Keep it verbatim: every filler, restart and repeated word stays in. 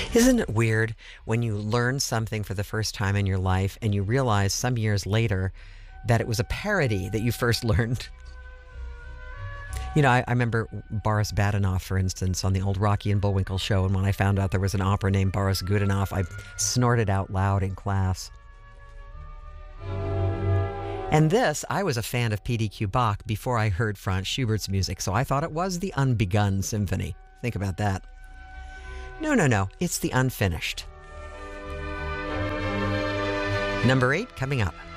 Isn't it weird when you learn something for the first time in your life and you realize some years later that it was a parody that you first learned? You know, I, I remember Boris Badenoff, for instance, on the old Rocky and Bullwinkle show, and when I found out there was an opera named Boris Godunov, I snorted out loud in class. And this, I was a fan of P D Q Bach before I heard Franz Schubert's music, so I thought it was the unbegun symphony. Think about that. No, no, no, it's the unfinished. Number eight coming up.